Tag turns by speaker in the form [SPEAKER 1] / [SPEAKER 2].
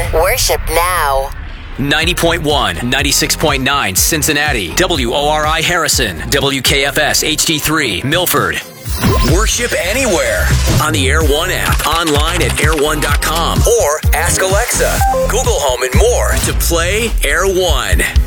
[SPEAKER 1] Worship now.
[SPEAKER 2] 90.1, 96.9 Cincinnati, WORI Harrison, WKFS HD3 Milford. Worship anywhere on the Air One app, online at air1.com, or ask Alexa, Google Home, and more to play Air One.